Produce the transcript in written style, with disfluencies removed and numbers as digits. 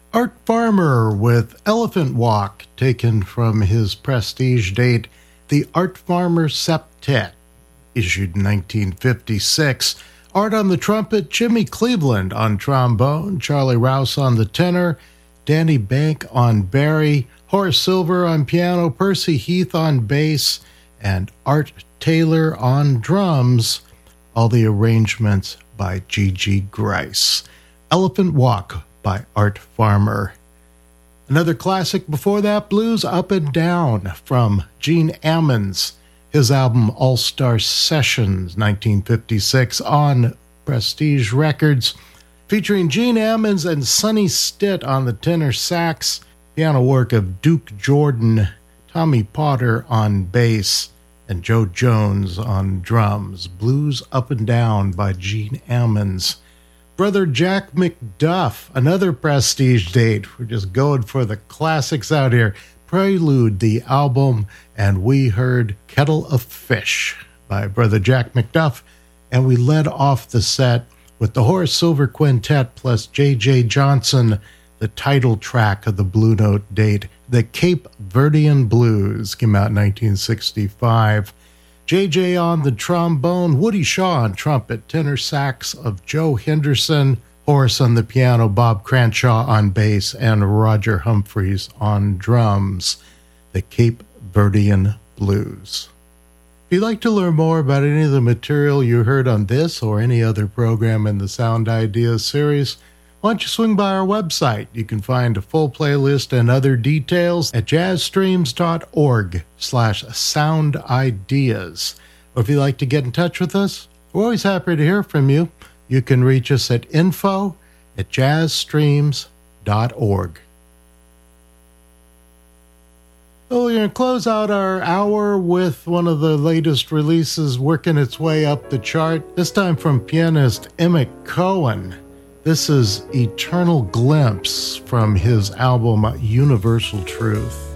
Art Farmer with Elephant Walk, taken from his prestige date, the Art Farmer Septet, issued in 1956. Art on the trumpet, Jimmy Cleveland on trombone, Charlie Rouse on the tenor, Danny Bank on bari, Horace Silver on piano, Percy Heath on bass, and Art Taylor on drums. All the arrangements by G.G. Grice. Elephant Walk by Art Farmer. Another classic before that, Blues Up and Down from Gene Ammons. His album All-Star Sessions, 1956, on Prestige Records, featuring Gene Ammons and Sonny Stitt on the tenor sax, piano work of Duke Jordan, Tommy Potter on bass, and Joe Jones on drums. Blues Up and Down by Gene Ammons. Brother Jack McDuff, another prestige date. We're just going for the classics out here. Prelude, the album, and we heard Kettle of Fish by Brother Jack McDuff, and we led off the set with the Horace Silver Quintet plus J.J. Johnson, the title track of the Blue Note date, the Cape Verdean Blues, came out in 1965. J.J. on the trombone, Woody Shaw on trumpet, tenor sax of Joe Henderson, Horace on the piano, Bob Cranshaw on bass, and Roger Humphreys on drums. The Cape Verdean Blues. If you'd like to learn more about any of the material you heard on this or any other program in the Sound Ideas series, why don't you swing by our website? You can find a full playlist and other details at jazzstreams.org/soundideas. Or if you'd like to get in touch with us, we're always happy to hear from you. You can reach us at info@jazzstreams.org. So we're going to close out our hour with one of the latest releases working its way up the chart, this time from pianist Emmett Cohen. This is Eternal Glimpse from his album Universal Truth.